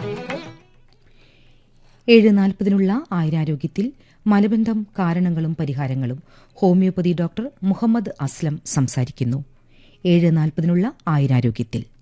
7:40 ആയുരാരോഗ്യത്തിൽ മലബന്ധം കാരണങ്ങളും പരിഹാരങ്ങളും ഹോമിയോപ്പതി ഡോക്ടർ മുഹമ്മദ് അസ്ലം സംസാരിക്കുന്നു. 7:40 ആയുരാരോഗ്യത്തിൽ